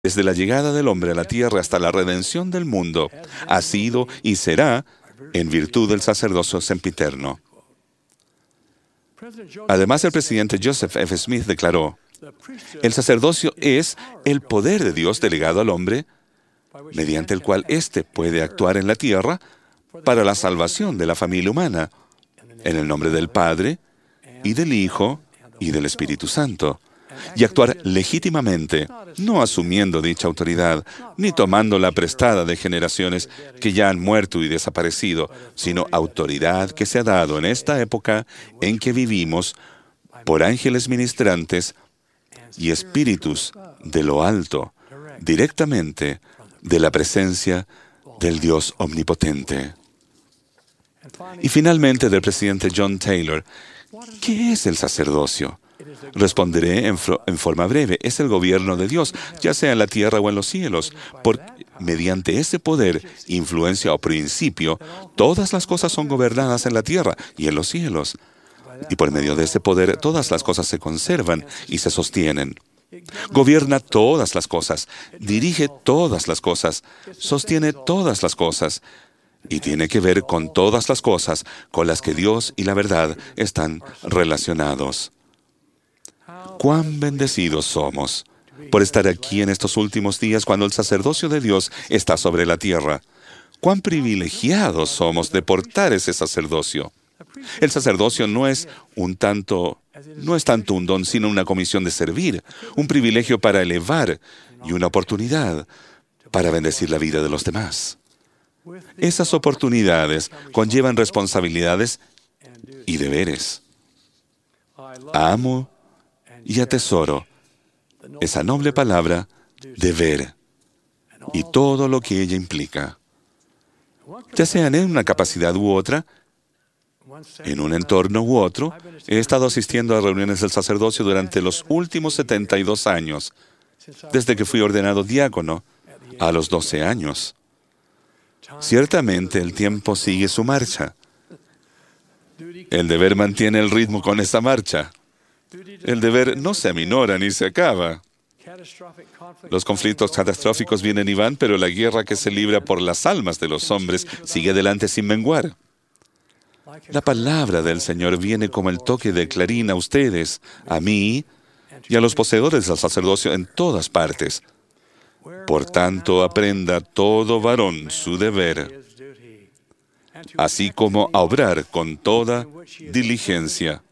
desde la llegada del hombre a la tierra hasta la redención del mundo, ha sido y será en virtud del sacerdocio sempiterno. Además, el presidente Joseph F. Smith declaró: el sacerdocio es el poder de Dios delegado al hombre, mediante el cual éste puede actuar en la tierra para la salvación de la familia humana, en el nombre del Padre, y del Hijo, y del Espíritu Santo, y actuar legítimamente, no asumiendo dicha autoridad, ni tomándola prestada de generaciones que ya han muerto y desaparecido, sino autoridad que se ha dado en esta época en que vivimos por ángeles ministrantes y espíritus de lo alto, directamente de la presencia del Dios omnipotente. Y finalmente, del presidente John Taylor: ¿qué es el sacerdocio? Responderé en forma breve: es el gobierno de Dios, ya sea en la tierra o en los cielos. Mediante ese poder, influencia o principio, todas las cosas son gobernadas en la tierra y en los cielos. Y por medio de ese poder, todas las cosas se conservan y se sostienen. Gobierna todas las cosas, dirige todas las cosas, sostiene todas las cosas, y tiene que ver con todas las cosas con las que Dios y la verdad están relacionados. ¡Cuán bendecidos somos por estar aquí en estos últimos días cuando el sacerdocio de Dios está sobre la tierra! ¡Cuán privilegiados somos de portar ese sacerdocio! El sacerdocio no es tanto un don, sino una comisión de servir, un privilegio para elevar y una oportunidad para bendecir la vida de los demás. Esas oportunidades conllevan responsabilidades y deberes. Amo y atesoro esa noble palabra, deber, y todo lo que ella implica. Ya sean en una capacidad u otra, en un entorno u otro, he estado asistiendo a reuniones del sacerdocio durante los últimos 72 años, desde que fui ordenado diácono a los 12 años. Ciertamente el tiempo sigue su marcha. El deber mantiene el ritmo con esa marcha. El deber no se aminora ni se acaba. Los conflictos catastróficos vienen y van, pero la guerra que se libra por las almas de los hombres sigue adelante sin menguar. La palabra del Señor viene como el toque de clarín a ustedes, a mí y a los poseedores del sacerdocio en todas partes. Por tanto, aprenda todo varón su deber, así como a obrar con toda diligencia.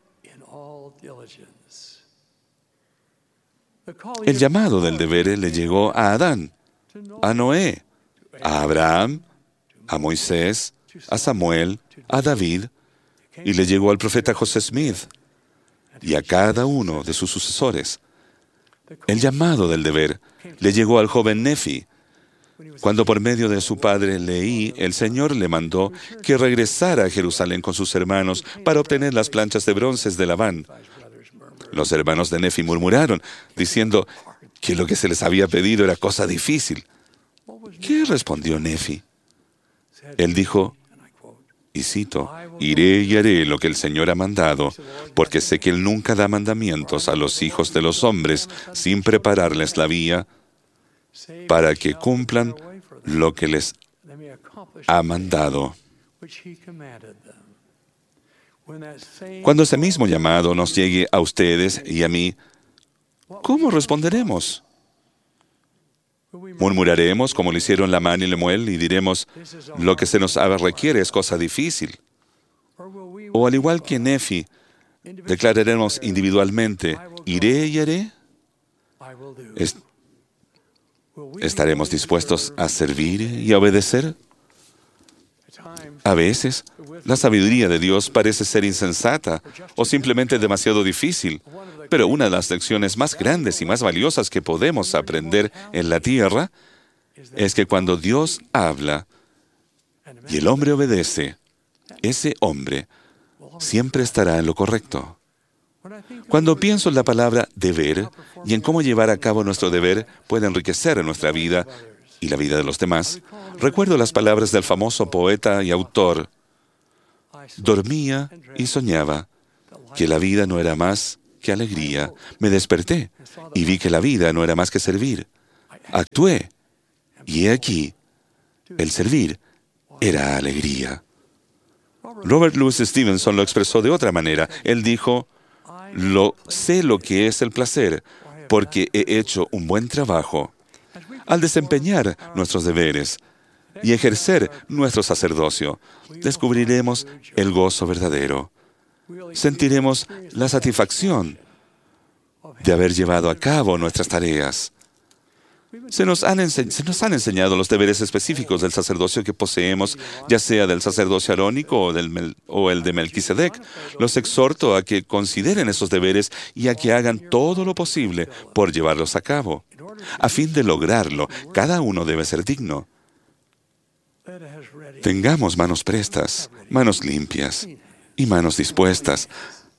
El llamado del deber le llegó a Adán, a Noé, a Abraham, a Moisés, a Samuel, a David, y le llegó al profeta José Smith y a cada uno de sus sucesores. El llamado del deber le llegó al joven Nefi. Cuando por medio de su padre Leí, el Señor le mandó que regresara a Jerusalén con sus hermanos para obtener las planchas de bronce de Labán. Los hermanos de Nefi murmuraron, diciendo que lo que se les había pedido era cosa difícil. ¿Qué respondió Nefi? Él dijo, y cito: iré y haré lo que el Señor ha mandado, porque sé que Él nunca da mandamientos a los hijos de los hombres sin prepararles la vía para que cumplan lo que les ha mandado. Cuando ese mismo llamado nos llegue a ustedes y a mí, ¿cómo responderemos? ¿Murmuraremos como lo hicieron Lamán y Lemuel y diremos, lo que se nos requiere es cosa difícil? O al igual que Nefi, declararemos individualmente, iré y haré? ¿Estaremos dispuestos a servir y a obedecer? A veces, la sabiduría de Dios parece ser insensata o simplemente demasiado difícil, pero una de las lecciones más grandes y más valiosas que podemos aprender en la tierra es que cuando Dios habla y el hombre obedece, ese hombre siempre estará en lo correcto. Cuando pienso en la palabra deber y en cómo llevar a cabo nuestro deber puede enriquecer nuestra vida y la vida de los demás, recuerdo las palabras del famoso poeta y autor: dormía y soñaba que la vida no era más que alegría. Me desperté y vi que la vida no era más que servir. Actué, y he aquí, el servir era alegría. Robert Louis Stevenson lo expresó de otra manera. Él dijo, sé lo que es el placer, porque he hecho un buen trabajo. Al desempeñar nuestros deberes y ejercer nuestro sacerdocio, descubriremos el gozo verdadero. Sentiremos la satisfacción de haber llevado a cabo nuestras tareas. Se nos han enseñado los deberes específicos del sacerdocio que poseemos, ya sea del sacerdocio arónico o el de Melquisedec. Los exhorto a que consideren esos deberes y a que hagan todo lo posible por llevarlos a cabo. A fin de lograrlo, cada uno debe ser digno. Tengamos manos prestas, manos limpias y manos dispuestas,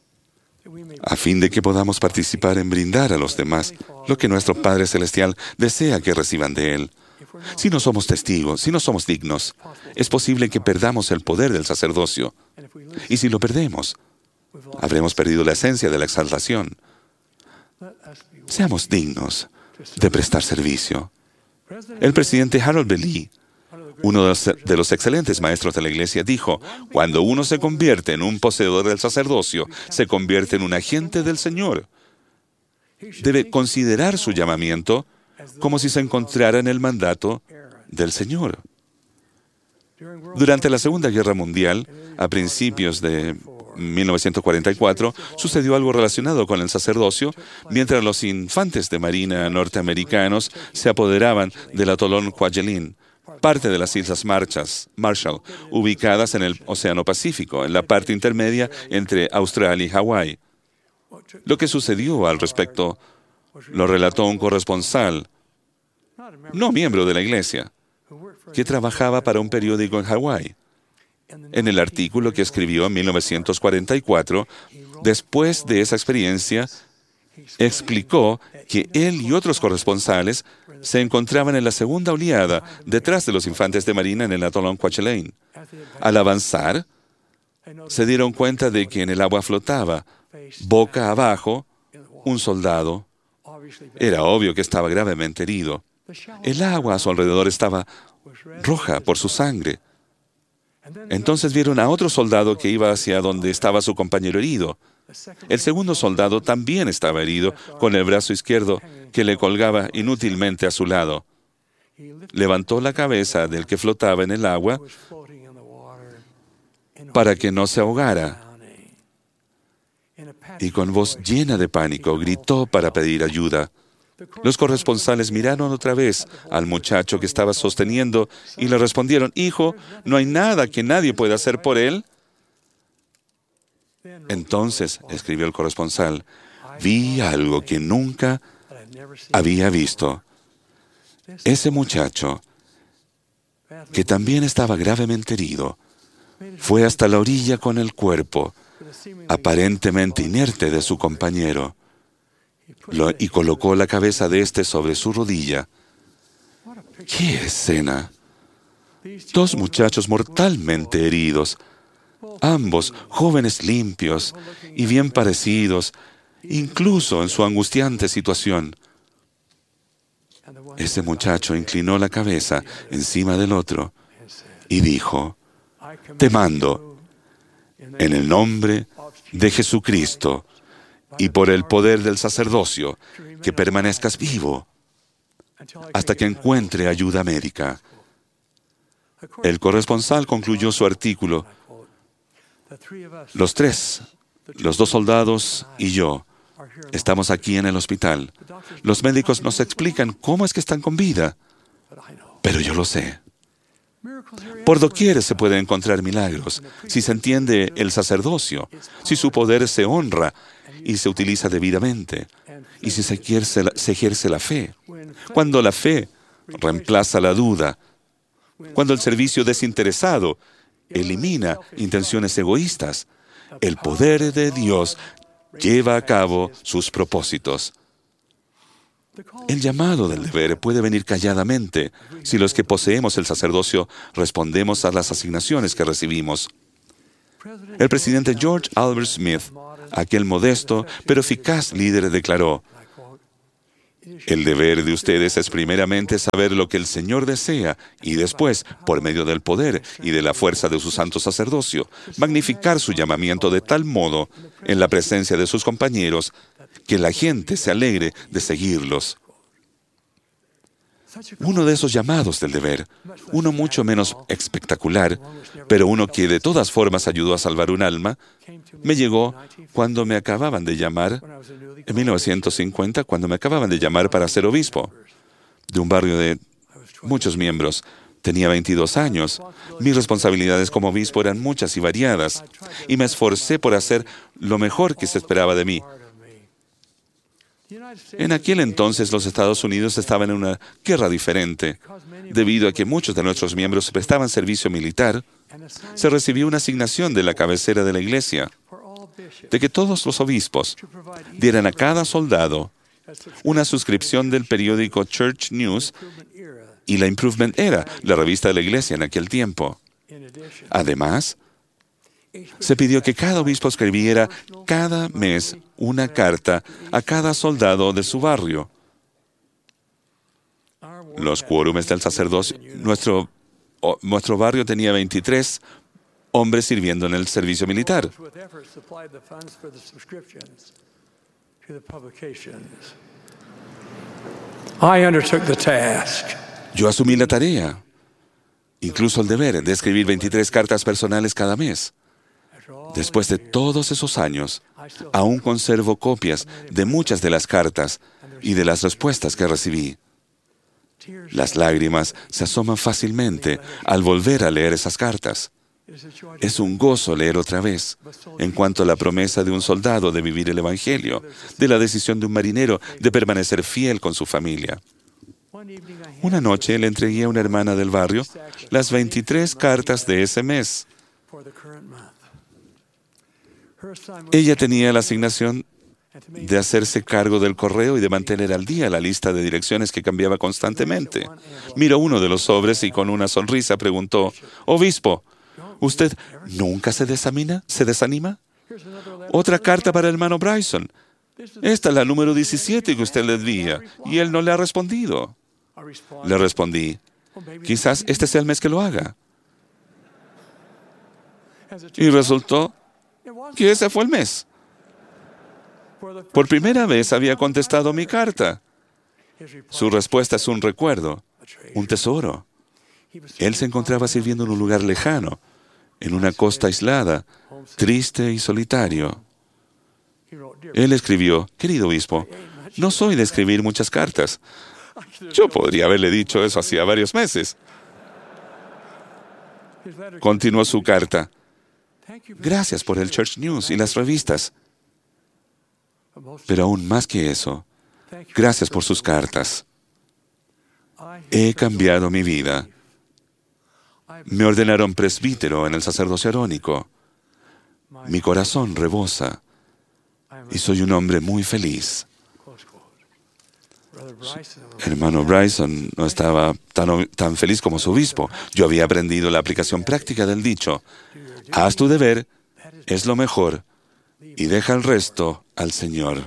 a fin de que podamos participar en brindar a los demás lo que nuestro Padre Celestial desea que reciban de Él. Si no somos testigos, si no somos dignos, es posible que perdamos el poder del sacerdocio. Y si lo perdemos, habremos perdido la esencia de la exaltación. Seamos dignos de prestar servicio. El presidente Harold B. Lee, uno de los excelentes maestros de la Iglesia, dijo, cuando uno se convierte en un poseedor del sacerdocio, se convierte en un agente del Señor. Debe considerar su llamamiento como si se encontrara en el mandato del Señor. Durante la Segunda Guerra Mundial, a principios de 1944, sucedió algo relacionado con el sacerdocio, mientras los infantes de marina norteamericanos se apoderaban del atolón Kwajalein, parte de las Islas Marshall, ubicadas en el Océano Pacífico, en la parte intermedia entre Australia y Hawái. Lo que sucedió al respecto lo relató un corresponsal, no miembro de la Iglesia, que trabajaba para un periódico en Hawái. En el artículo que escribió en 1944, después de esa experiencia, explicó que él y otros corresponsales se encontraban en la segunda oleada detrás de los infantes de marina en el atolón Kwajalein. Al avanzar, se dieron cuenta de que en el agua flotaba, boca abajo, un soldado. Era obvio que estaba gravemente herido. El agua a su alrededor estaba roja por su sangre. Entonces vieron a otro soldado que iba hacia donde estaba su compañero herido. El segundo soldado también estaba herido, con el brazo izquierdo que le colgaba inútilmente a su lado. Levantó la cabeza del que flotaba en el agua para que no se ahogara, y con voz llena de pánico gritó para pedir ayuda. Los corresponsales miraron otra vez al muchacho que estaba sosteniendo y le respondieron, «Hijo, ¿no hay nada que nadie pueda hacer por él?» Entonces, escribió el corresponsal, vi algo que nunca había visto. Ese muchacho, que también estaba gravemente herido, fue hasta la orilla con el cuerpo, aparentemente inerte, de su compañero, y colocó la cabeza de éste sobre su rodilla. ¡Qué escena! Dos muchachos mortalmente heridos, ambos jóvenes limpios y bien parecidos, incluso en su angustiante situación. Ese muchacho inclinó la cabeza encima del otro y dijo, «Te mando, en el nombre de Jesucristo y por el poder del sacerdocio, que permanezcas vivo hasta que encuentre ayuda médica». El corresponsal concluyó su artículo, «Los tres, los dos soldados y yo, estamos aquí en el hospital. Los médicos nos explican cómo es que están con vida, pero yo lo sé. Por doquier se pueden encontrar milagros si se entiende el sacerdocio, si su poder se honra y se utiliza debidamente, y si se ejerce la fe. Cuando la fe reemplaza la duda, cuando el servicio desinteresado elimina intenciones egoístas, el poder de Dios lleva a cabo sus propósitos. El llamado del deber puede venir calladamente si los que poseemos el sacerdocio respondemos a las asignaciones que recibimos. El presidente George Albert Smith, aquel modesto pero eficaz líder, declaró, El deber de ustedes es primeramente saber lo que el Señor desea y después, por medio del poder y de la fuerza de su santo sacerdocio, magnificar su llamamiento de tal modo en la presencia de sus compañeros que la gente se alegre de seguirlos. Uno de esos llamados del deber, uno mucho menos espectacular, pero uno que de todas formas ayudó a salvar un alma, me llegó cuando me acababan de llamar, en 1950, cuando me acababan de llamar para ser obispo de un barrio de muchos miembros. Tenía 22 años. Mis responsabilidades como obispo eran muchas y variadas, y me esforcé por hacer lo mejor que se esperaba de mí. En aquel entonces los Estados Unidos estaban en una guerra diferente. Debido a que muchos de nuestros miembros prestaban servicio militar, se recibió una asignación de la cabecera de la iglesia de que todos los obispos dieran a cada soldado una suscripción del periódico Church News y la Improvement Era, la revista de la iglesia en aquel tiempo. Además, se pidió que cada obispo escribiera cada mes una carta a cada soldado de su barrio. Los quórumes del sacerdocio. Nuestro barrio tenía 23 hombres sirviendo en el servicio militar. Yo asumí la tarea, incluso el deber, de escribir 23 cartas personales cada mes. Después de todos esos años, aún conservo copias de muchas de las cartas y de las respuestas que recibí. Las lágrimas se asoman fácilmente al volver a leer esas cartas. Es un gozo leer otra vez en cuanto a la promesa de un soldado de vivir el Evangelio, de la decisión de un marinero de permanecer fiel con su familia. Una noche le entregué a una hermana del barrio las 23 cartas de ese mes. Ella tenía la asignación de hacerse cargo del correo y de mantener al día la lista de direcciones que cambiaba constantemente. Miró uno de los sobres y con una sonrisa preguntó: «Obispo, ¿usted nunca se desanima? Otra carta para el hermano Bryson. Esta es la número 17 que usted le envía y él no le ha respondido». Le respondí: «Quizás este sea el mes que lo haga». Y resultó que ese fue el mes. Por primera vez había contestado mi carta. Su respuesta es un recuerdo, un tesoro. Él se encontraba sirviendo en un lugar lejano, en una costa aislada, triste y solitario. Él escribió: «Querido obispo, no soy de escribir muchas cartas». Yo podría haberle dicho eso hacía varios meses. Continuó su carta: «Gracias por el Church News y las revistas. Pero aún más que eso, gracias por sus cartas. He cambiado mi vida. Me ordenaron presbítero en el sacerdocio arónico. Mi corazón rebosa y soy un hombre muy feliz». Hermano Bryson no estaba tan feliz como su obispo. Yo había aprendido la aplicación práctica del dicho: «Haz tu deber, es lo mejor, y deja el resto al Señor».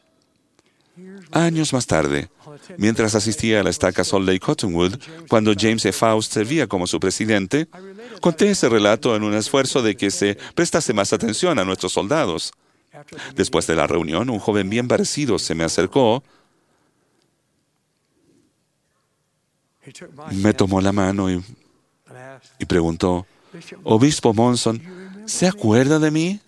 Años más tarde, mientras asistía a la estaca Salt Lake Cottonwood, cuando James E. Faust servía como su presidente, conté ese relato en un esfuerzo de que se prestase más atención a nuestros soldados. Después de la reunión, un joven bien parecido se me acercó, me tomó la mano y preguntó: «Obispo Monson, ¿se acuerda de mí?».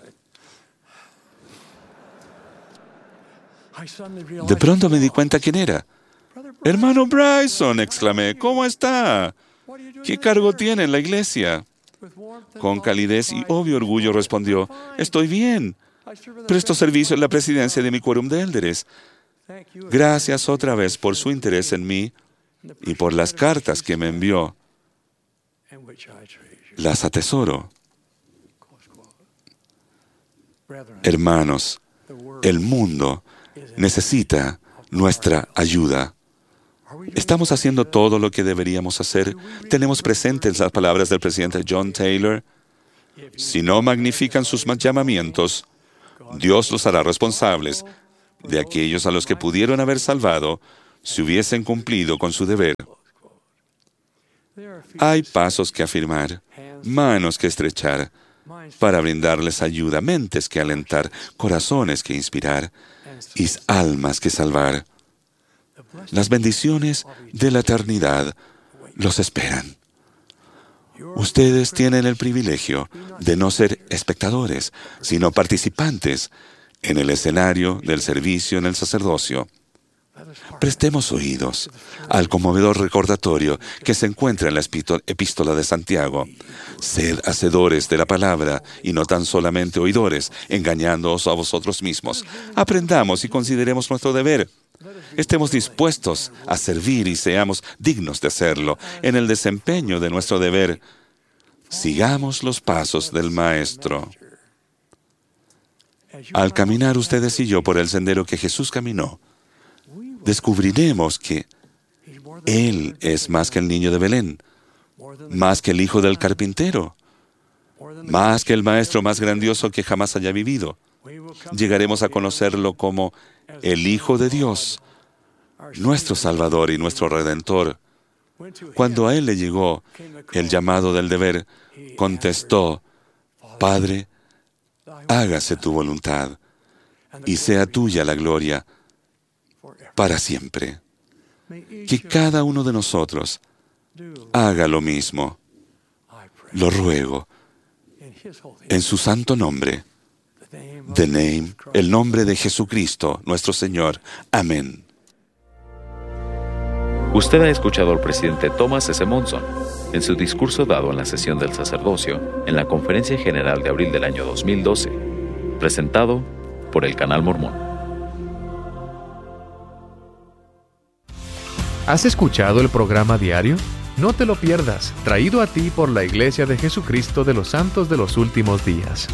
De pronto me di cuenta quién era. «Hermano Bryson», exclamé, «¿cómo está? ¿Qué cargo tiene en la iglesia?». Con calidez y obvio orgullo respondió: «Estoy bien. Presto servicio en la presidencia de mi quórum de élderes. Gracias otra vez por su interés en mí y por las cartas que me envió. Las atesoro». Hermanos, el mundo necesita nuestra ayuda. ¿Estamos haciendo todo lo que deberíamos hacer? ¿Tenemos presentes las palabras del presidente John Taylor? Si no magnifican sus llamamientos, Dios los hará responsables de aquellos a los que pudieron haber salvado si hubiesen cumplido con su deber. Hay pasos que afirmar, manos que estrechar, para brindarles ayuda, mentes que alentar, corazones que inspirar y almas que salvar. Las bendiciones de la eternidad los esperan. Ustedes tienen el privilegio de no ser espectadores, sino participantes en el escenario del servicio en el sacerdocio. Prestemos oídos al conmovedor recordatorio que se encuentra en la epístola de Santiago. Sed hacedores de la palabra y no tan solamente oidores, engañándoos a vosotros mismos. Aprendamos y consideremos nuestro deber. Estemos dispuestos a servir y seamos dignos de hacerlo en el desempeño de nuestro deber. Sigamos los pasos del Maestro. Al caminar ustedes y yo por el sendero que Jesús caminó, descubriremos que Él es más que el niño de Belén, más que el hijo del carpintero, más que el maestro más grandioso que jamás haya vivido. Llegaremos a conocerlo como el Hijo de Dios, nuestro Salvador y nuestro Redentor. Cuando a Él le llegó el llamado del deber, contestó: Padre, hágase tu voluntad y sea tuya la gloria para siempre. Que cada uno de nosotros haga lo mismo. Lo ruego en su santo nombre. The name, el nombre de Jesucristo, nuestro Señor. Amén. Usted ha escuchado al presidente Thomas S. Monson en su discurso dado en la sesión del sacerdocio en la Conferencia General de abril del año 2012, presentado por el Canal Mormón. ¿Has escuchado el programa diario? No te lo pierdas, traído a ti por la Iglesia de Jesucristo de los Santos de los Últimos Días.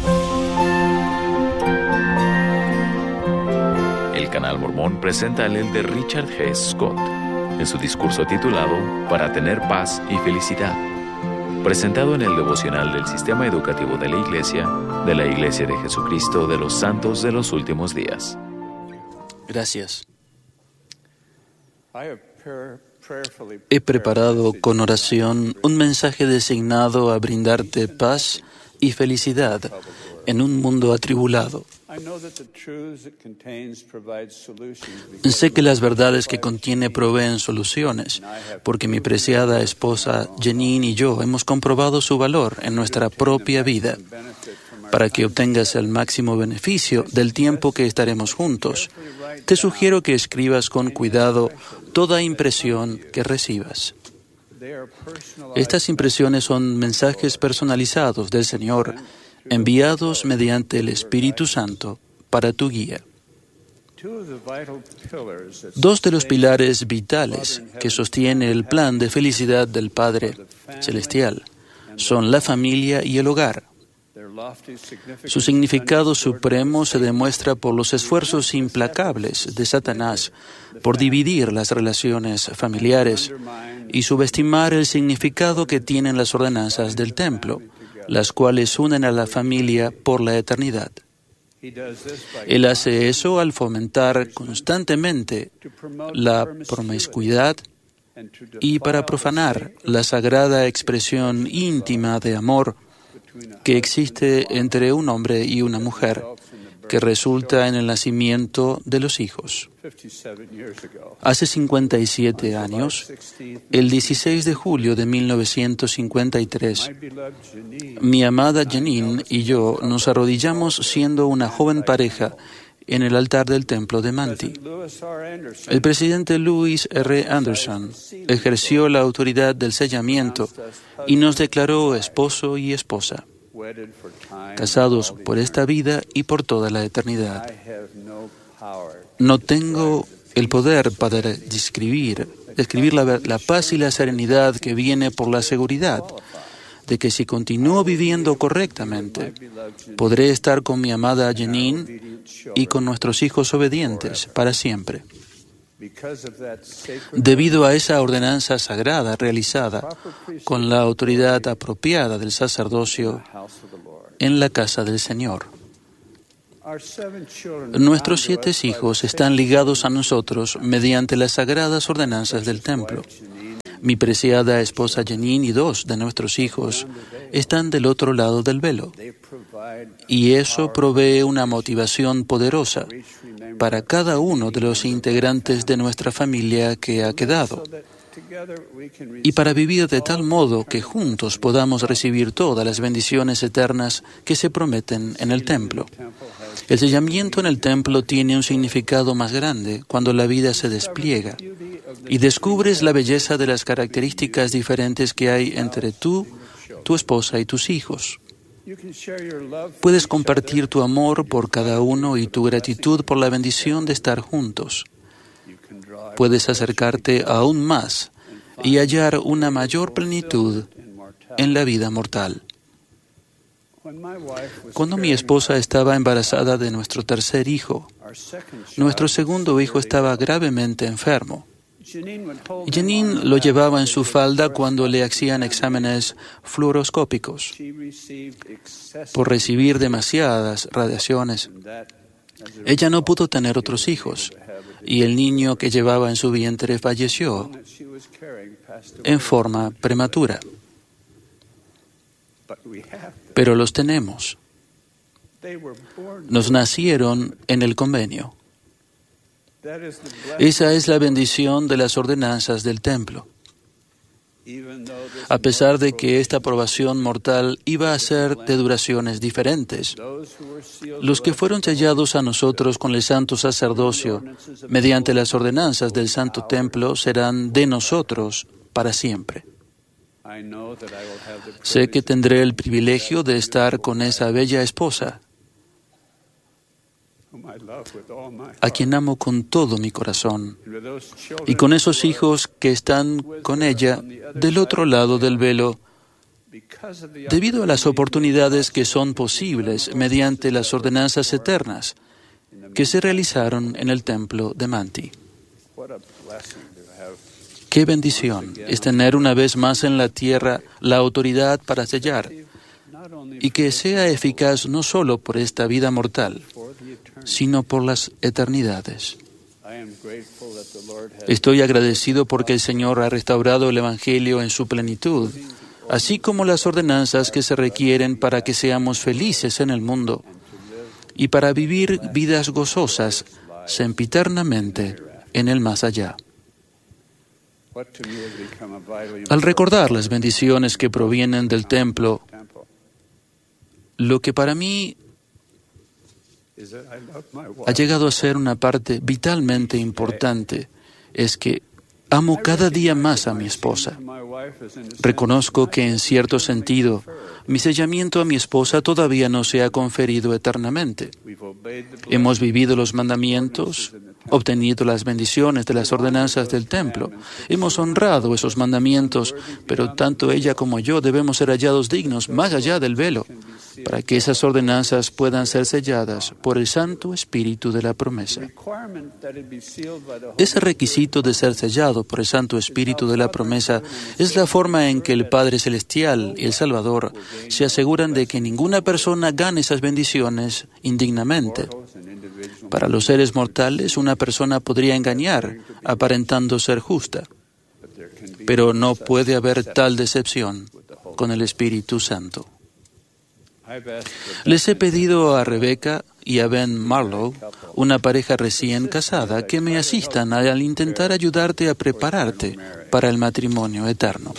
El Canal Mormón presenta al elder Richard G. Scott en su discurso titulado Para tener paz y felicidad, presentado en el devocional del Sistema Educativo de la Iglesia de Jesucristo de los Santos de los Últimos Días. Gracias. He preparado con oración un mensaje designado a brindarte paz y felicidad en un mundo atribulado. Sé que las verdades que contiene proveen soluciones, porque mi preciada esposa Janine y yo hemos comprobado su valor en nuestra propia vida. Para que obtengas el máximo beneficio del tiempo que estaremos juntos, te sugiero que escribas con cuidado toda impresión que recibas. Estas impresiones son mensajes personalizados del Señor, enviados mediante el Espíritu Santo para tu guía. Dos de los pilares vitales que sostiene el plan de felicidad del Padre Celestial son la familia y el hogar. Su significado supremo se demuestra por los esfuerzos implacables de Satanás por dividir las relaciones familiares y subestimar el significado que tienen las ordenanzas del templo, las cuales unen a la familia por la eternidad. Él hace eso al fomentar constantemente la promiscuidad y para profanar la sagrada expresión íntima de amor que existe entre un hombre y una mujer, que resulta en el nacimiento de los hijos. Hace 57 años, el 16 de julio de 1953, mi amada Janine y yo nos arrodillamos siendo una joven pareja en el altar del templo de Manti. El presidente Louis R. Anderson ejerció la autoridad del sellamiento y nos declaró esposo y esposa, casados por esta vida y por toda la eternidad. No tengo el poder para describir la paz y la serenidad que viene por la seguridad de que si continúo viviendo correctamente, podré estar con mi amada Janine y con nuestros hijos obedientes para siempre. Debido a esa ordenanza sagrada realizada con la autoridad apropiada del sacerdocio en la casa del Señor. Nuestros 7 hijos están ligados a nosotros mediante las sagradas ordenanzas del templo. Mi preciada esposa Janine y 2 de nuestros hijos están del otro lado del velo. Y eso provee una motivación poderosa para cada uno de los integrantes de nuestra familia que ha quedado, y para vivir de tal modo que juntos podamos recibir todas las bendiciones eternas que se prometen en el templo. El sellamiento en el templo tiene un significado más grande cuando la vida se despliega y descubres la belleza de las características diferentes que hay entre tú, tu esposa y tus hijos. Puedes compartir tu amor por cada uno y tu gratitud por la bendición de estar juntos. Puedes acercarte aún más y hallar una mayor plenitud en la vida mortal. Cuando mi esposa estaba embarazada de nuestro tercer hijo, nuestro segundo hijo estaba gravemente enfermo. Janine lo llevaba en su falda cuando le hacían exámenes fluoroscópicos. Por recibir demasiadas radiaciones, ella no pudo tener otros hijos, y el niño que llevaba en su vientre falleció en forma prematura. Pero los tenemos. Nos nacieron en el convenio. Esa es la bendición de las ordenanzas del templo. A pesar de que esta aprobación mortal iba a ser de duraciones diferentes, los que fueron sellados a nosotros con el santo sacerdocio mediante las ordenanzas del santo templo serán de nosotros para siempre. Sé que tendré el privilegio de estar con esa bella esposa, a quien amo con todo mi corazón, y con esos hijos que están con ella del otro lado del velo, debido a las oportunidades que son posibles mediante las ordenanzas eternas que se realizaron en el templo de Manti. Qué bendición es tener una vez más en la tierra la autoridad para sellar, y que sea eficaz no solo por esta vida mortal, sino por las eternidades. Estoy agradecido porque el Señor ha restaurado el Evangelio en su plenitud, así como las ordenanzas que se requieren para que seamos felices en el mundo y para vivir vidas gozosas sempiternamente en el más allá. Al recordar las bendiciones que provienen del templo, lo que para mí ha llegado a ser una parte vitalmente importante es que amo cada día más a mi esposa. Reconozco que en cierto sentido mi sellamiento a mi esposa todavía no se ha conferido eternamente. Hemos vivido los mandamientos, obtenido las bendiciones de las ordenanzas del templo. Hemos honrado esos mandamientos, pero tanto ella como yo debemos ser hallados dignos más allá del velo, para que esas ordenanzas puedan ser selladas por el Santo Espíritu de la promesa. Ese requisito de ser sellado por el Santo Espíritu de la promesa es la forma en que el Padre Celestial y el Salvador se aseguran de que ninguna persona gane esas bendiciones indignamente. Para los seres mortales, una persona podría engañar aparentando ser justa, pero no puede haber tal decepción con el Espíritu Santo. Les he pedido a Rebecca y a Ben Marlowe, una pareja recién casada, que me asistan al intentar ayudarte a prepararte para el matrimonio eterno.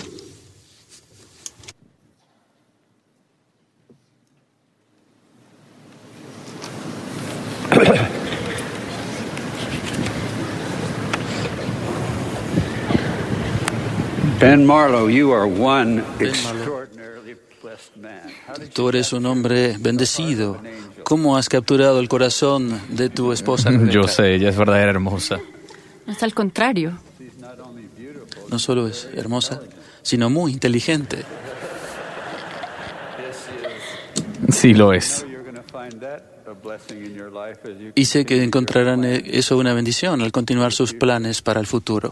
Ben Marlowe, you are one extraordinarily blessed man. Tú eres un hombre bendecido. ¿Cómo has capturado el corazón de tu esposa, Rebecca? Yo sé, ella es verdadera hermosa. Es al contrario. No solo es hermosa, sino muy inteligente. Sí lo es. Y sé que encontrarán eso una bendición al continuar sus planes para el futuro.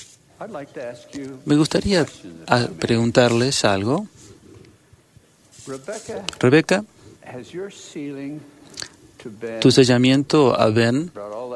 Me gustaría preguntarles algo. Rebecca, Tu sellamiento a Ben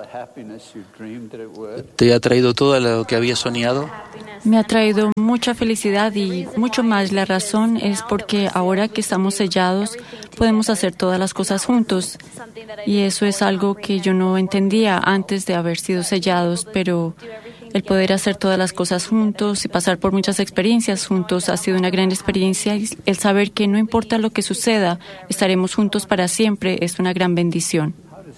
te ha traído todo lo que habías soñado. Me ha traído mucha felicidad y mucho más. La razón es porque ahora que estamos sellados podemos hacer todas las cosas juntos. Y eso es algo que yo no entendía antes de haber sido sellados, pero el poder hacer todas las cosas juntos y pasar por muchas experiencias juntos ha sido una gran experiencia. Y el saber que no importa lo que suceda, estaremos juntos para siempre es una gran bendición.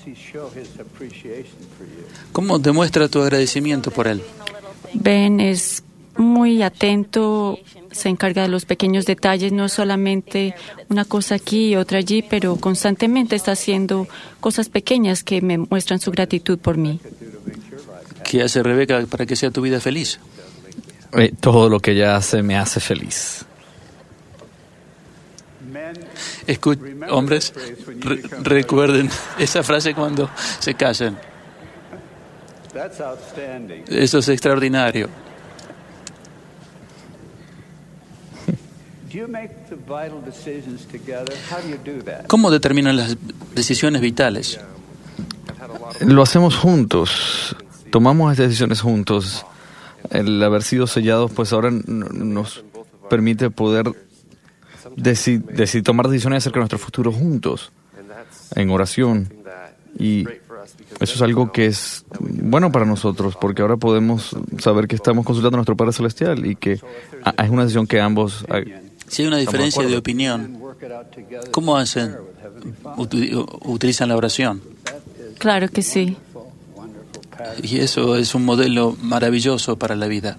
¿Cómo demuestra tu agradecimiento por él? Ben es muy atento, se encarga de los pequeños detalles, no solamente una cosa aquí y otra allí, pero constantemente está haciendo cosas pequeñas que me muestran su gratitud por mí. ¿Qué hace Rebeca para que sea tu vida feliz? Todo lo que ella hace me hace feliz. Hombres, recuerden esa frase cuando se casan. Eso es extraordinario. ¿Cómo determinan las decisiones vitales? Lo hacemos juntos. Tomamos estas decisiones juntos. El haber sido sellados, pues ahora nos permite poder tomar decisiones acerca de nuestro futuro juntos, en oración. Y eso es algo que es bueno para nosotros, porque ahora podemos saber que estamos consultando a nuestro Padre Celestial y que es una decisión que ambos... Si hay una diferencia de opinión, ¿cómo hacen? ¿Utilizan la oración? Claro que sí. Y eso es un modelo maravilloso para la vida.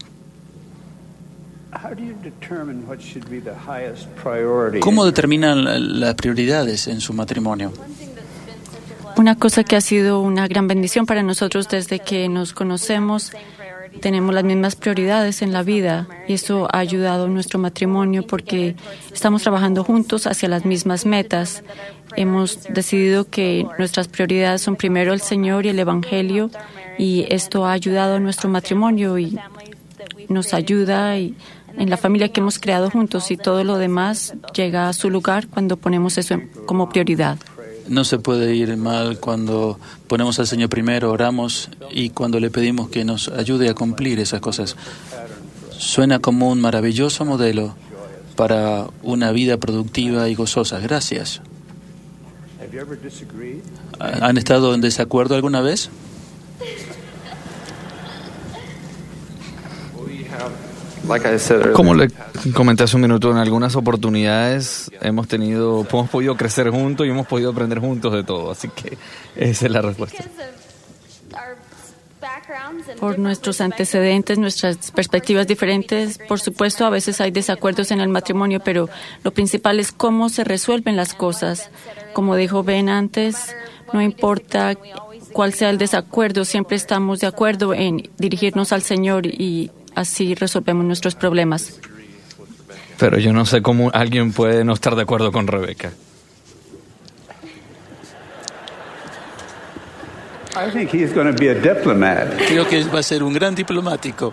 ¿Cómo determinan las prioridades en su matrimonio? Una cosa que ha sido una gran bendición para nosotros desde que nos conocemos, tenemos las mismas prioridades en la vida y eso ha ayudado a nuestro matrimonio porque estamos trabajando juntos hacia las mismas metas. Hemos decidido que nuestras prioridades son primero el Señor y el Evangelio y esto ha ayudado a nuestro matrimonio y nos ayuda en la familia que hemos creado juntos y todo lo demás llega a su lugar cuando ponemos eso como prioridad. No se puede ir mal cuando ponemos al Señor primero, oramos y cuando le pedimos que nos ayude a cumplir esas cosas. Suena como un maravilloso modelo para una vida productiva y gozosa. Gracias. ¿Han estado en desacuerdo alguna vez? Como le comenté hace un minuto, en algunas oportunidades hemos podido crecer juntos y hemos podido aprender juntos de todo, así que esa es la respuesta. Por nuestros antecedentes, nuestras perspectivas diferentes, por supuesto, a veces hay desacuerdos en el matrimonio, pero lo principal es cómo se resuelven las cosas. Como dijo Ben antes, no importa cuál sea el desacuerdo, siempre estamos de acuerdo en dirigirnos al Señor y así resolvemos nuestros problemas. Pero yo no sé cómo alguien puede no estar de acuerdo con Rebeca. Creo que va a ser un gran diplomático.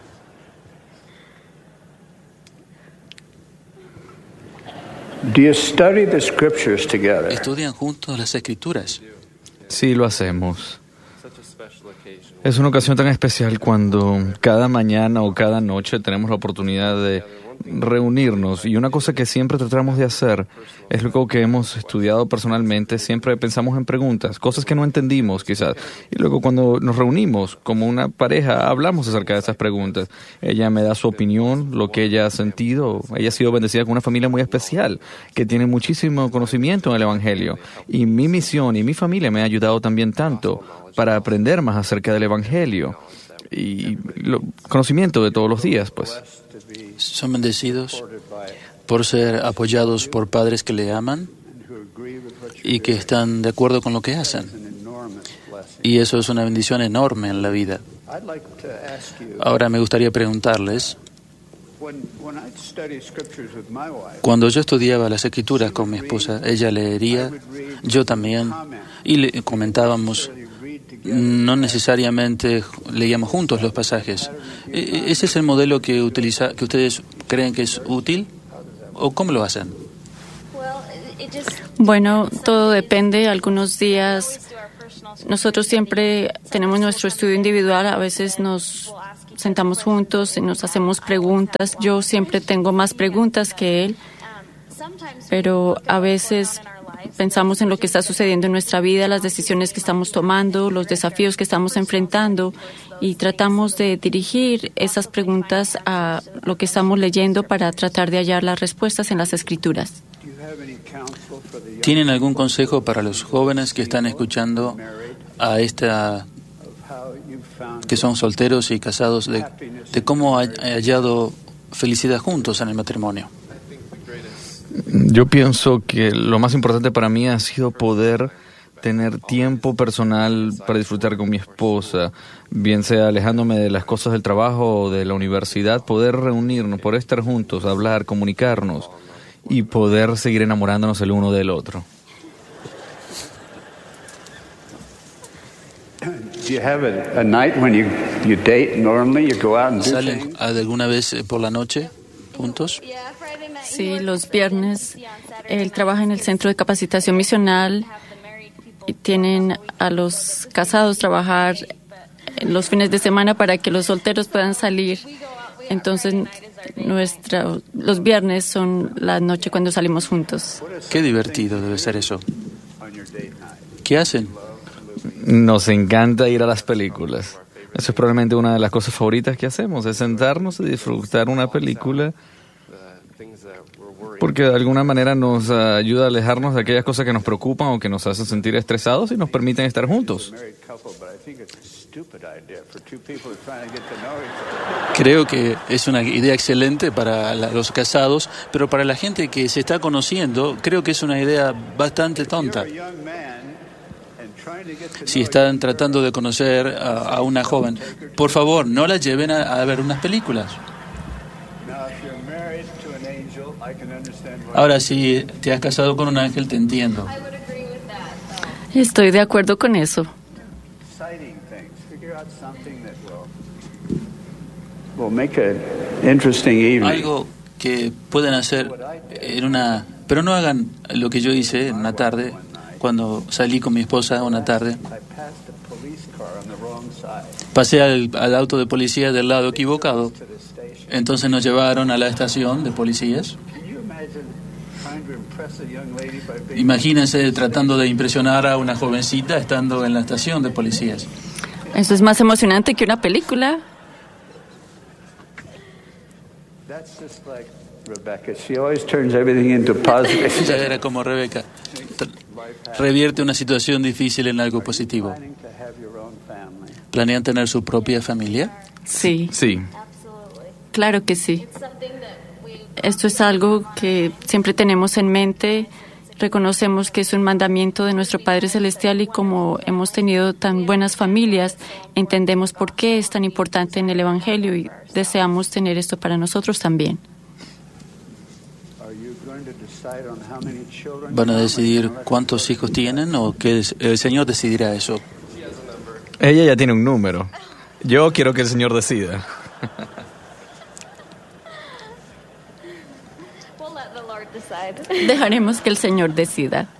¿Estudian juntos las Escrituras? Sí, lo hacemos. Es una ocasión tan especial cuando cada mañana o cada noche tenemos la oportunidad de reunirnos y una cosa que siempre tratamos de hacer es algo que hemos estudiado personalmente. Siempre pensamos en preguntas, cosas que no entendimos quizás, y luego cuando nos reunimos como una pareja hablamos acerca de esas preguntas. Ella me da su opinión, lo que ella ha sentido. Ella ha sido bendecida con una familia muy especial que tiene muchísimo conocimiento en el Evangelio, y mi misión y mi familia me ha ayudado también tanto para aprender más acerca del Evangelio y conocimiento de todos los días, pues. Son bendecidos por ser apoyados por padres que le aman y que están de acuerdo con lo que hacen. Y eso es una bendición enorme en la vida. Ahora me gustaría preguntarles, cuando yo estudiaba las Escrituras con mi esposa, ella leería, yo también, y le comentábamos. No necesariamente leíamos juntos los pasajes. ¿Ese es el modelo que ustedes creen que es útil? ¿O cómo lo hacen? Bueno, todo depende. Algunos días nosotros siempre tenemos nuestro estudio individual. A veces nos sentamos juntos y nos hacemos preguntas. Yo siempre tengo más preguntas que él, pero a veces pensamos en lo que está sucediendo en nuestra vida, las decisiones que estamos tomando, los desafíos que estamos enfrentando y tratamos de dirigir esas preguntas a lo que estamos leyendo para tratar de hallar las respuestas en las Escrituras. ¿Tienen algún consejo para los jóvenes que están escuchando a que son solteros y casados, de cómo han hallado felicidad juntos en el matrimonio? Yo pienso que lo más importante para mí ha sido poder tener tiempo personal para disfrutar con mi esposa, bien sea alejándome de las cosas del trabajo o de la universidad, poder reunirnos, poder estar juntos, hablar, comunicarnos y poder seguir enamorándonos el uno del otro. ¿Salen alguna vez por la noche juntos? Sí, los viernes él trabaja en el Centro de Capacitación Misional y tienen a los casados trabajar los fines de semana para que los solteros puedan salir. Entonces, los viernes son la noche cuando salimos juntos. Qué divertido debe ser eso. ¿Qué hacen? Nos encanta ir a las películas. Eso es probablemente una de las cosas favoritas que hacemos, es sentarnos y disfrutar una película, porque de alguna manera nos ayuda a alejarnos de aquellas cosas que nos preocupan o que nos hacen sentir estresados y nos permiten estar juntos. Creo que es una idea excelente para los casados, pero para la gente que se está conociendo, creo que es una idea bastante tonta. Si están tratando de conocer a una joven, por favor, no la lleven a ver unas películas. Ahora, si te has casado con un ángel, te entiendo. Estoy de acuerdo con eso. Algo que pueden hacer pero no hagan lo que yo hice en una tarde, cuando salí con mi esposa una tarde. Pasé al auto de policía del lado equivocado. Entonces nos llevaron a la estación de policías. Imagínense tratando de impresionar a una jovencita estando en la estación de policías. Eso es más emocionante que una película. Ella era como Rebeca. Revierte una situación difícil en algo positivo. ¿Planean tener su propia familia? Sí. Sí. Claro que sí. Esto es algo que siempre tenemos en mente. Reconocemos que es un mandamiento de nuestro Padre Celestial y como hemos tenido tan buenas familias, entendemos por qué es tan importante en el Evangelio y deseamos tener esto para nosotros también. ¿Van a decidir cuántos hijos tienen o que el Señor decidirá eso? Ella ya tiene un número. Yo quiero que el Señor decida. Dejaremos que el Señor decida.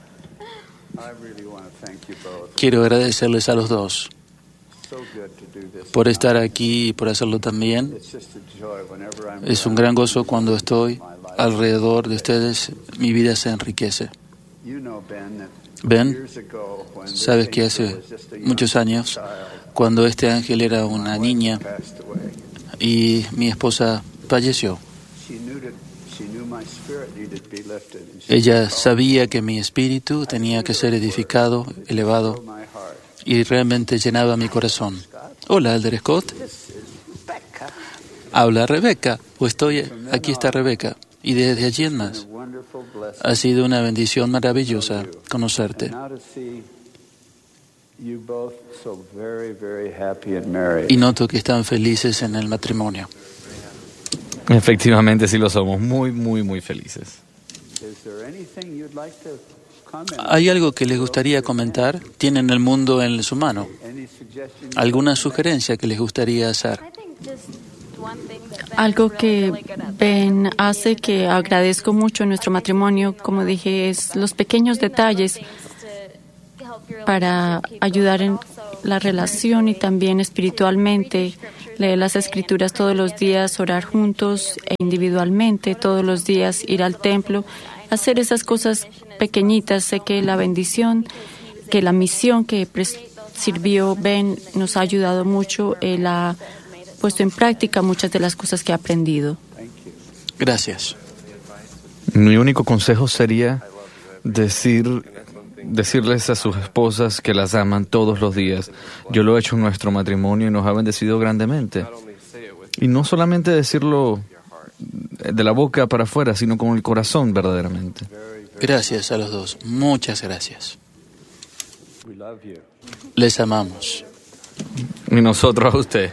Quiero agradecerles a los dos por estar aquí y por hacerlo también. Es un gran gozo cuando estoy alrededor de ustedes. Mi vida se enriquece. Ben, sabes que hace muchos años, cuando este ángel era una niña y mi esposa falleció, ella sabía que mi espíritu tenía que ser edificado, elevado, y realmente llenaba mi corazón. Hola, Elder Scott. Habla Rebeca, aquí está Rebeca. Y desde allí en más, ha sido una bendición maravillosa conocerte. Y noto que están felices en el matrimonio. Efectivamente, sí lo somos. Muy, muy, muy felices. ¿Hay algo que les gustaría comentar? Tienen el mundo en su mano. ¿Alguna sugerencia que les gustaría hacer? Algo que Ben hace, que agradezco mucho en nuestro matrimonio, como dije, es los pequeños detalles para ayudar en la relación y también espiritualmente. Leer las Escrituras todos los días, orar juntos e individualmente todos los días, ir al templo, hacer esas cosas pequeñitas. Sé que la bendición, que la misión que sirvió Ben nos ha ayudado mucho. Él ha puesto en práctica muchas de las cosas que ha aprendido. Gracias. Mi único consejo sería decirles a sus esposas que las aman todos los días. Yo lo he hecho en nuestro matrimonio y nos ha bendecido grandemente. Y no solamente decirlo de la boca para afuera, sino con el corazón verdaderamente. Gracias a los dos. Muchas gracias. Les amamos. Y nosotros a usted.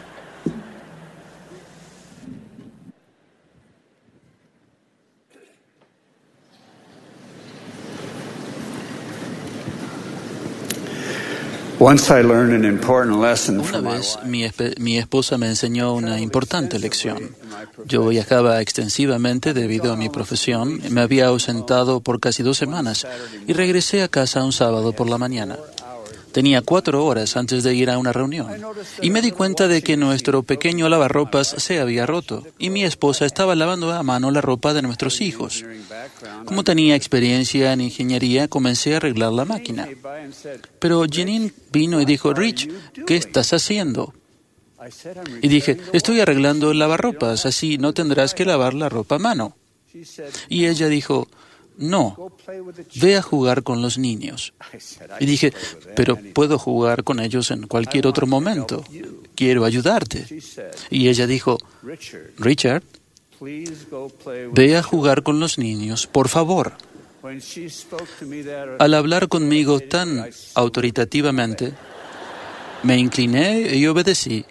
Una vez mi esposa me enseñó una importante lección. Yo viajaba extensivamente debido a mi profesión. Me había ausentado por casi 2 semanas y regresé a casa un sábado por la mañana. Tenía 4 horas antes de ir a una reunión y me di cuenta de que nuestro pequeño lavarropas se había roto y mi esposa estaba lavando a mano la ropa de nuestros hijos. Como tenía experiencia en ingeniería, comencé a arreglar la máquina. Pero Janine vino y dijo, Rich, ¿qué estás haciendo? Y dije, estoy arreglando el lavarropas, así no tendrás que lavar la ropa a mano. Y ella dijo, no, ve a jugar con los niños. Y dije, pero puedo jugar con ellos en cualquier otro momento. Quiero ayudarte. Y ella dijo, Richard, ve a jugar con los niños, por favor. Al hablar conmigo tan autoritativamente, me incliné y obedecí.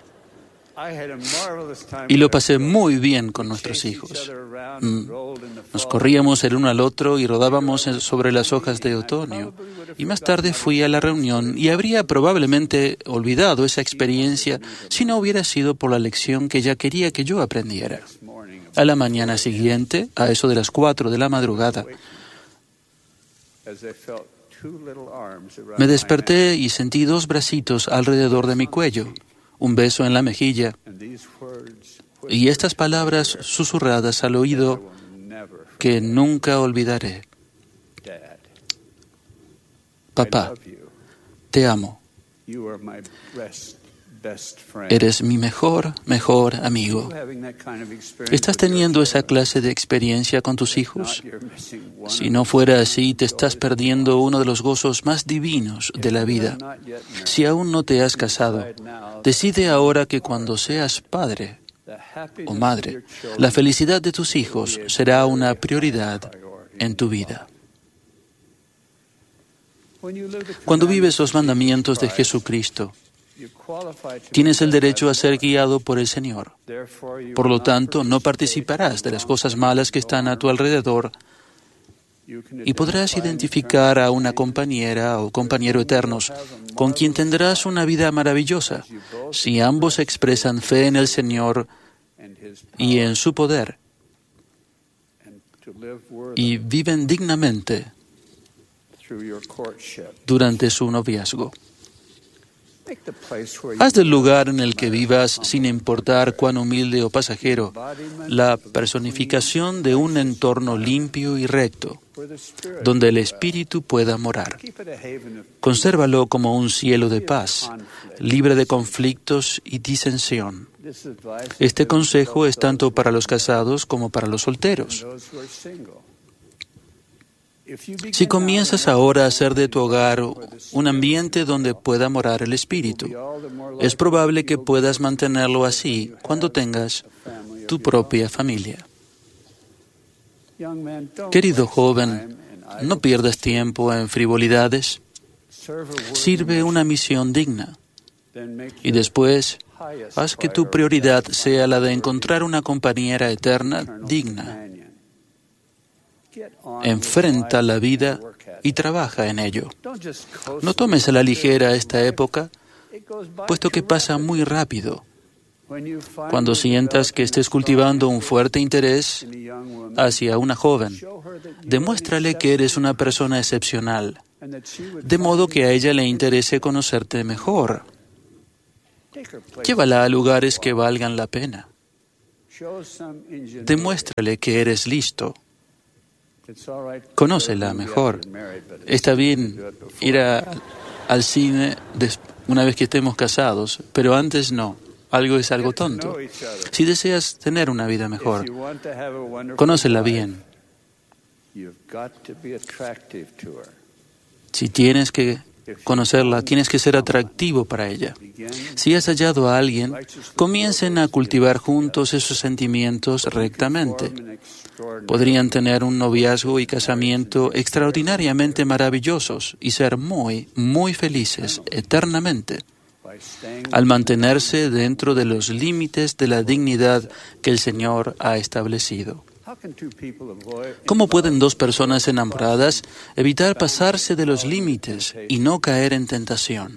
Y lo pasé muy bien con nuestros hijos. Nos corríamos el uno al otro y rodábamos sobre las hojas de otoño. Y más tarde fui a la reunión y habría probablemente olvidado esa experiencia si no hubiera sido por la lección que ella quería que yo aprendiera. A la mañana siguiente, a eso de las 4 de la madrugada, me desperté y sentí 2 bracitos alrededor de mi cuello, un beso en la mejilla y estas palabras susurradas al oído que nunca olvidaré. Papá, te amo. Eres mi mejor amigo. ¿Estás teniendo esa clase de experiencia con tus hijos? Si no fuera así, te estás perdiendo uno de los gozos más divinos de la vida. Si aún no te has casado, decide ahora que cuando seas padre o madre, la felicidad de tus hijos será una prioridad en tu vida. Cuando vives los mandamientos de Jesucristo, tienes el derecho a ser guiado por el Señor. Por lo tanto, no participarás de las cosas malas que están a tu alrededor y podrás identificar a una compañera o compañero eternos con quien tendrás una vida maravillosa si ambos expresan fe en el Señor y en su poder y viven dignamente durante su noviazgo. Haz del lugar en el que vivas, sin importar cuán humilde o pasajero, la personificación de un entorno limpio y recto, donde el Espíritu pueda morar. Consérvalo como un cielo de paz, libre de conflictos y disensión. Este consejo es tanto para los casados como para los solteros. Si comienzas ahora a hacer de tu hogar un ambiente donde pueda morar el Espíritu, es probable que puedas mantenerlo así cuando tengas tu propia familia. Querido joven, no pierdas tiempo en frivolidades. Sirve una misión digna. Y después, haz que tu prioridad sea la de encontrar una compañera eterna digna. Enfrenta la vida y trabaja en ello. No tomes a la ligera esta época, puesto que pasa muy rápido. Cuando sientas que estés cultivando un fuerte interés hacia una joven, demuéstrale que eres una persona excepcional, de modo que a ella le interese conocerte mejor. Llévala a lugares que valgan la pena. Demuéstrale que eres listo. Conócela mejor. Está bien ir al cine una vez que estemos casados, pero antes no. Algo es algo tonto. Si deseas tener una vida mejor, conócela bien. Si tienes que conocerla, tienes que ser atractivo para ella. Si has hallado a alguien, comiencen a cultivar juntos esos sentimientos rectamente. Podrían tener un noviazgo y casamiento extraordinariamente maravillosos y ser muy, muy felices eternamente, al mantenerse dentro de los límites de la dignidad que el Señor ha establecido. ¿Cómo pueden dos personas enamoradas evitar pasarse de los límites y no caer en tentación?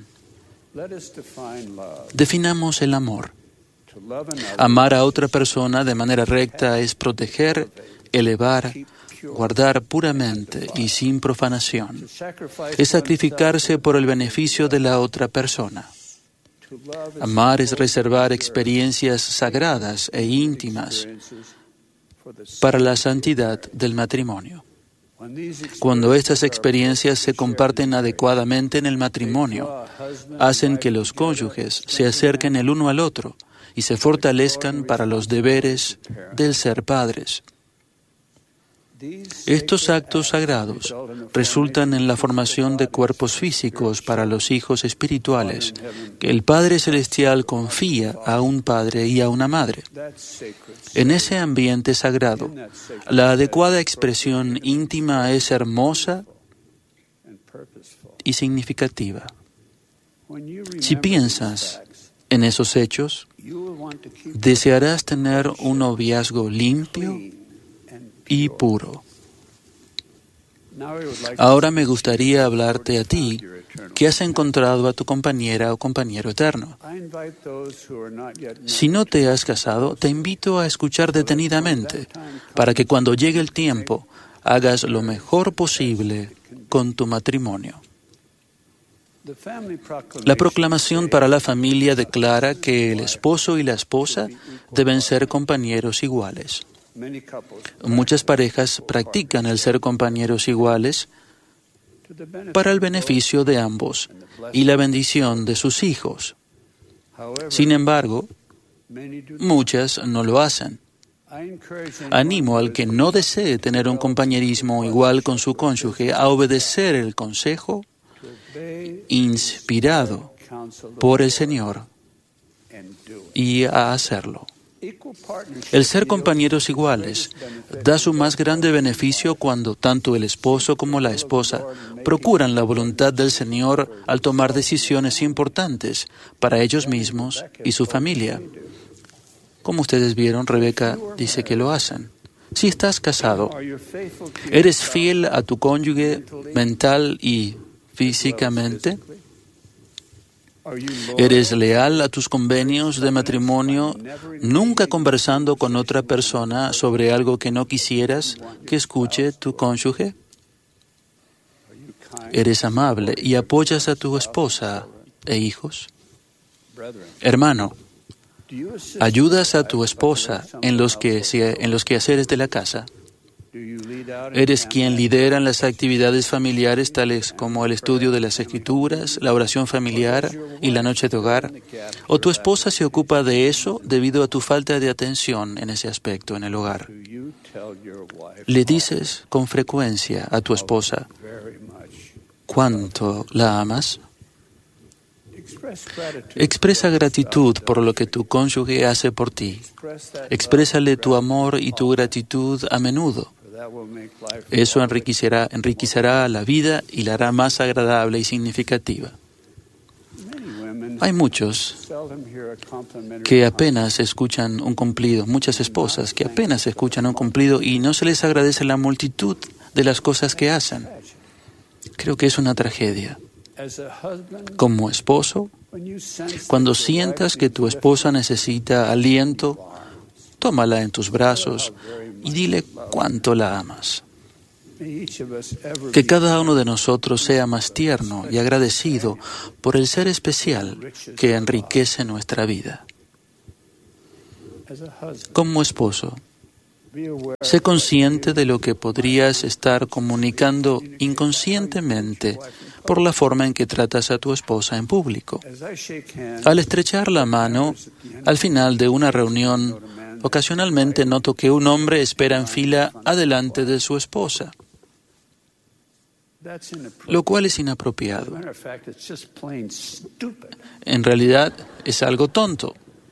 Definamos el amor. Amar a otra persona de manera recta es proteger, elevar, guardar puramente y sin profanación. Es sacrificarse por el beneficio de la otra persona. Amar es reservar experiencias sagradas e íntimas para la santidad del matrimonio. Cuando estas experiencias se comparten adecuadamente en el matrimonio, hacen que los cónyuges se acerquen el uno al otro y se fortalezcan para los deberes del ser padres. Estos actos sagrados resultan en la formación de cuerpos físicos para los hijos espirituales que el Padre Celestial confía a un padre y a una madre. En ese ambiente sagrado, la adecuada expresión íntima es hermosa y significativa. Si piensas en esos hechos, desearás tener un noviazgo limpio y puro. Ahora me gustaría hablarte a ti, que has encontrado a tu compañera o compañero eterno. Si no te has casado, te invito a escuchar detenidamente, para que cuando llegue el tiempo, hagas lo mejor posible con tu matrimonio. La proclamación para la familia declara que el esposo y la esposa deben ser compañeros iguales. Muchas parejas practican el ser compañeros iguales para el beneficio de ambos y la bendición de sus hijos. Sin embargo, muchas no lo hacen. Animo al que no desee tener un compañerismo igual con su cónyuge a obedecer el consejo inspirado por el Señor y a hacerlo. El ser compañeros iguales da su más grande beneficio cuando tanto el esposo como la esposa procuran la voluntad del Señor al tomar decisiones importantes para ellos mismos y su familia. Como ustedes vieron, Rebeca dice que lo hacen. Si estás casado, ¿eres fiel a tu cónyuge mental y físicamente? ¿Eres leal a tus convenios de matrimonio, nunca conversando con otra persona sobre algo que no quisieras que escuche tu cónyuge? ¿Eres amable y apoyas a tu esposa e hijos? Hermano, ¿ayudas a tu esposa en los quehaceres de la casa? ¿Eres quien lidera en las actividades familiares tales como el estudio de las Escrituras, la oración familiar y la noche de hogar? ¿O tu esposa se ocupa de eso debido a tu falta de atención en ese aspecto en el hogar? ¿Le dices con frecuencia a tu esposa cuánto la amas? Expresa gratitud por lo que tu cónyuge hace por ti. Exprésale tu amor y tu gratitud a menudo. Eso enriquecerá la vida y la hará más agradable y significativa. Hay muchos que apenas escuchan un cumplido, muchas esposas que apenas escuchan un cumplido y no se les agradece la multitud de las cosas que hacen. Creo que es una tragedia. Como esposo, cuando sientas que tu esposa necesita aliento, tómala en tus brazos y dile cuánto la amas. Que cada uno de nosotros sea más tierno y agradecido por el ser especial que enriquece nuestra vida. Como esposo, sé consciente de lo que podrías estar comunicando inconscientemente por la forma en que tratas a tu esposa en público. Al estrechar la mano, al final de una reunión, ocasionalmente noto que un hombre espera en fila adelante de su esposa, lo cual es inapropiado. En realidad, es algo tonto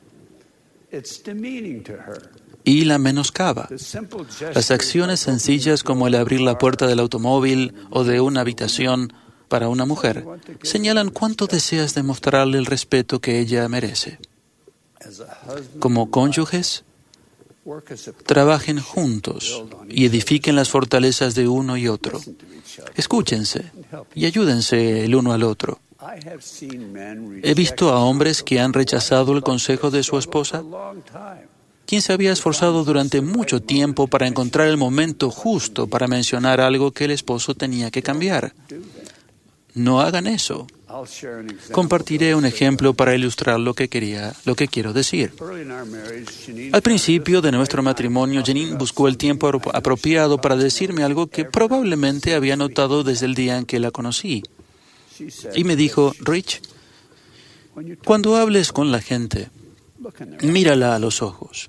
y la menoscaba. Las acciones sencillas como el abrir la puerta del automóvil o de una habitación para una mujer señalan cuánto deseas demostrarle el respeto que ella merece. Como cónyuges, trabajen juntos y edifiquen las fortalezas de uno y otro. Escúchense y ayúdense el uno al otro. He visto a hombres que han rechazado el consejo de su esposa, quien se había esforzado durante mucho tiempo para encontrar el momento justo para mencionar algo que el esposo tenía que cambiar. No hagan eso. Compartiré un ejemplo para ilustrar lo que quiero decir. Al principio de nuestro matrimonio, Janine buscó el tiempo apropiado para decirme algo que probablemente había notado desde el día en que la conocí. Y me dijo, Rich, cuando hables con la gente, mírala a los ojos.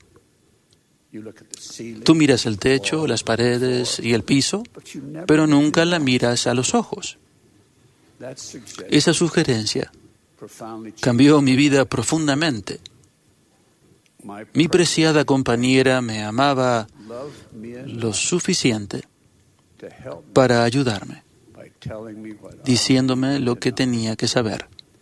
Tú miras el techo, las paredes y el piso, pero nunca la miras a los ojos. Esa sugerencia cambió mi vida profundamente. Mi preciada compañera me amaba lo suficiente para ayudarme, diciéndome lo que tenía que saber.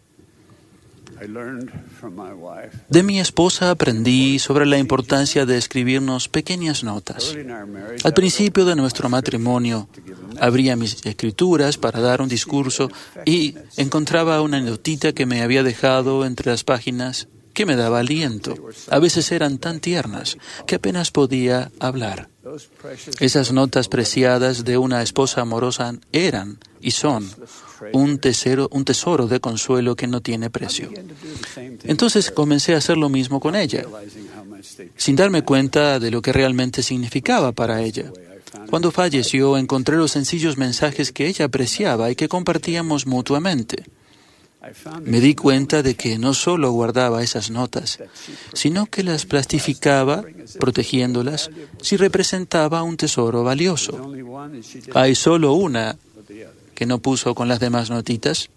De mi esposa aprendí sobre la importancia de escribirnos pequeñas notas. Al principio de nuestro matrimonio, abría mis escrituras para dar un discurso y encontraba una notita que me había dejado entre las páginas que me daba aliento. A veces eran tan tiernas que apenas podía hablar. Esas notas preciadas de una esposa amorosa eran y son un tesoro de consuelo que no tiene precio. Entonces comencé a hacer lo mismo con ella, sin darme cuenta de lo que realmente significaba para ella. Cuando falleció, encontré los sencillos mensajes que ella apreciaba y que compartíamos mutuamente. Me di cuenta de que no solo guardaba esas notas, sino que las plastificaba, protegiéndolas, si representaba un tesoro valioso. Hay solo una que no puso con las demás notitas,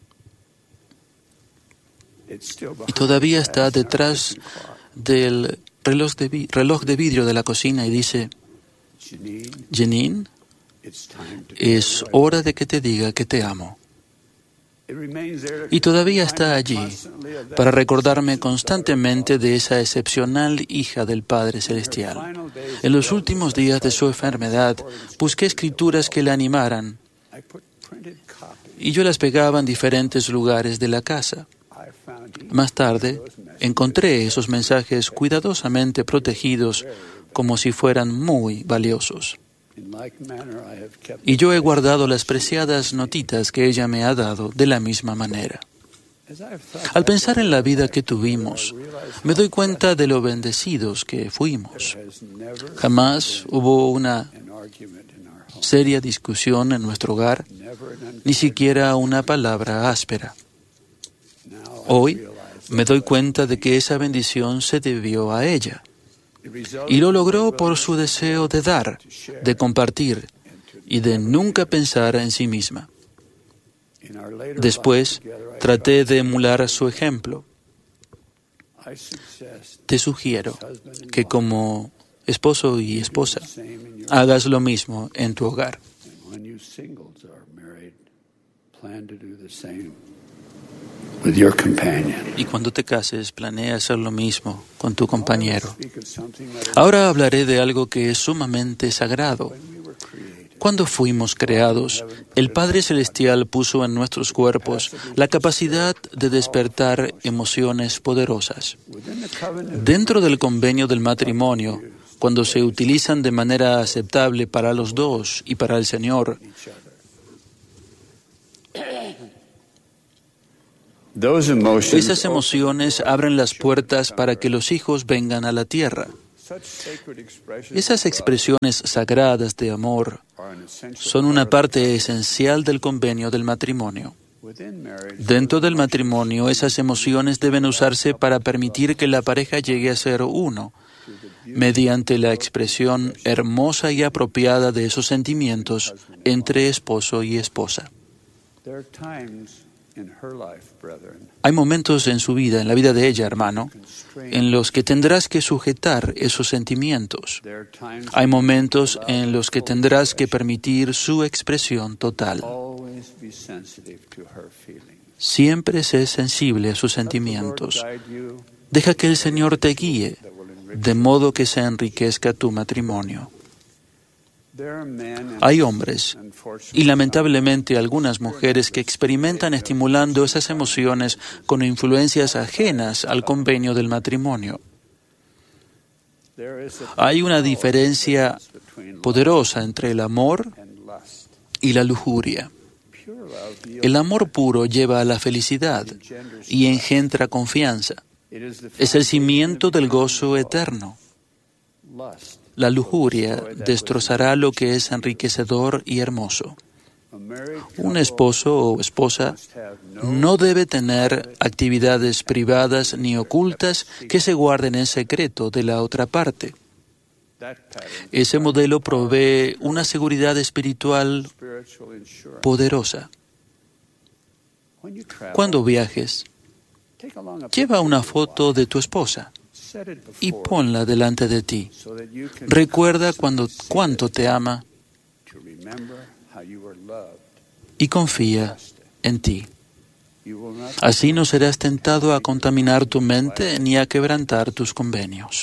y todavía está detrás del reloj de vidrio de la cocina y dice, Janine, es hora de que te diga que te amo. Y todavía está allí para recordarme constantemente de esa excepcional hija del Padre Celestial. En los últimos días de su enfermedad, busqué escrituras que la animaran y yo las pegaba en diferentes lugares de la casa. Más tarde, encontré esos mensajes cuidadosamente protegidos como si fueran muy valiosos. Y yo he guardado las preciadas notitas que ella me ha dado de la misma manera. Al pensar en la vida que tuvimos, me doy cuenta de lo bendecidos que fuimos. Jamás hubo una seria discusión en nuestro hogar, ni siquiera una palabra áspera. Hoy me doy cuenta de que esa bendición se debió a ella. Y lo logró por su deseo de dar, de compartir y de nunca pensar en sí misma. Después, traté de emular su ejemplo. Te sugiero que como esposo y esposa, hagas lo mismo en tu hogar. Y cuando te cases, planea hacer lo mismo con tu compañero. Ahora hablaré de algo que es sumamente sagrado. Cuando fuimos creados, el Padre Celestial puso en nuestros cuerpos la capacidad de despertar emociones poderosas. Dentro del convenio del matrimonio, cuando se utilizan de manera aceptable para los dos y para el Señor, esas emociones abren las puertas para que los hijos vengan a la tierra. Esas expresiones sagradas de amor son una parte esencial del convenio del matrimonio. Dentro del matrimonio, esas emociones deben usarse para permitir que la pareja llegue a ser uno, mediante la expresión hermosa y apropiada de esos sentimientos entre esposo y esposa. Hay momentos en su vida, en la vida de ella, hermano, en los que tendrás que sujetar esos sentimientos. Hay momentos en los que tendrás que permitir su expresión total. Siempre sé sensible a sus sentimientos. Deja que el Señor te guíe, de modo que se enriquezca tu matrimonio. Hay hombres, y lamentablemente algunas mujeres, que experimentan estimulando esas emociones con influencias ajenas al convenio del matrimonio. Hay una diferencia poderosa entre el amor y la lujuria. El amor puro lleva a la felicidad y engendra confianza. Es el cimiento del gozo eterno. La lujuria destrozará lo que es enriquecedor y hermoso. Un esposo o esposa no debe tener actividades privadas ni ocultas que se guarden en secreto de la otra parte. Ese modelo provee una seguridad espiritual poderosa. Cuando viajes, lleva una foto de tu esposa y ponla delante de ti. Recuerda cuánto te ama y confía en ti. Así no serás tentado a contaminar tu mente ni a quebrantar tus convenios.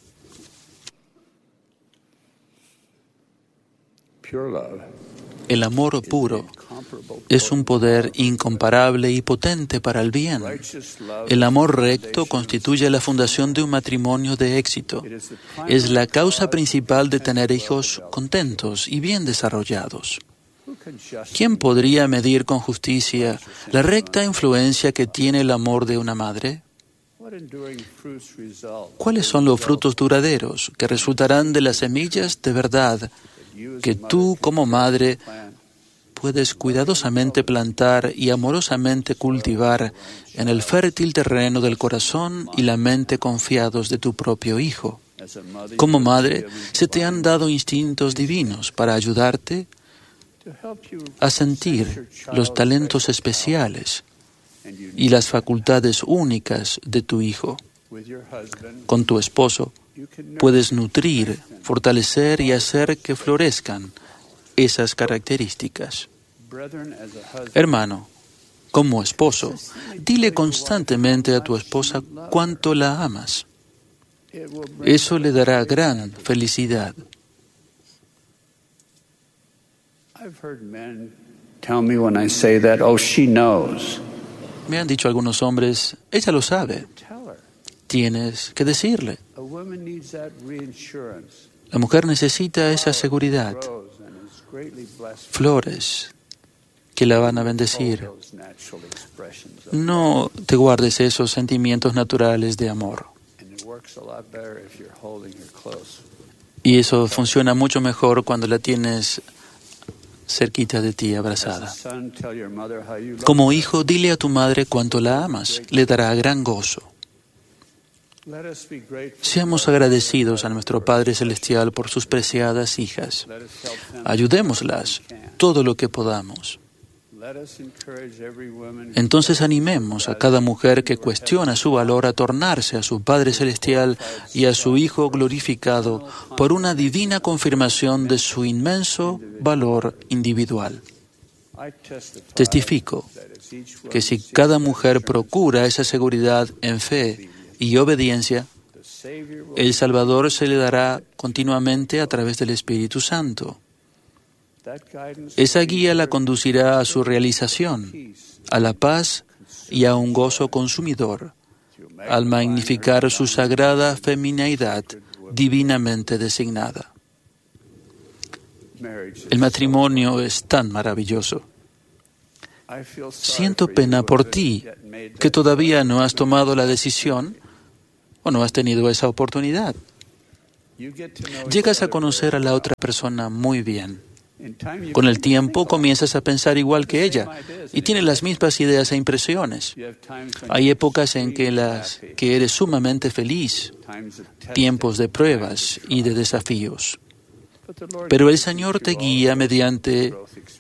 El amor puro es un poder incomparable y potente para el bien. El amor recto constituye la fundación de un matrimonio de éxito. Es la causa principal de tener hijos contentos y bien desarrollados. ¿Quién podría medir con justicia la recta influencia que tiene el amor de una madre? ¿Cuáles son los frutos duraderos que resultarán de las semillas de verdad que tú, como madre, puedes cuidadosamente plantar y amorosamente cultivar en el fértil terreno del corazón y la mente confiados de tu propio hijo? Como madre, se te han dado instintos divinos para ayudarte a sentir los talentos especiales y las facultades únicas de tu hijo. Con tu esposo, puedes nutrir, fortalecer y hacer que florezcan esas características. Hermano, como esposo, dile constantemente a tu esposa cuánto la amas. Eso le dará gran felicidad. Me han dicho algunos hombres, ella lo sabe. Tienes que decirle. La mujer necesita esa seguridad. Flores que la van a bendecir. No te guardes esos sentimientos naturales de amor. Y eso funciona mucho mejor cuando la tienes cerquita de ti, abrazada. Como hijo, dile a tu madre cuánto la amas. Le dará gran gozo. Seamos agradecidos a nuestro Padre Celestial por sus preciadas hijas. Ayudémoslas todo lo que podamos. Entonces animemos a cada mujer que cuestiona su valor a tornarse a su Padre Celestial y a su Hijo glorificado por una divina confirmación de su inmenso valor individual. Testifico que si cada mujer procura esa seguridad en fe y obediencia, el Salvador se le dará continuamente a través del Espíritu Santo. Esa guía la conducirá a su realización, a la paz y a un gozo consumidor, al magnificar su sagrada femineidad divinamente designada. El matrimonio es tan maravilloso. Siento pena por ti, que todavía no has tomado la decisión o no has tenido esa oportunidad. Llegas a conocer a la otra persona muy bien. Con el tiempo comienzas a pensar igual que ella y tienes las mismas ideas e impresiones. Hay épocas en que eres sumamente feliz, tiempos de pruebas y de desafíos. Pero el Señor te guía mediante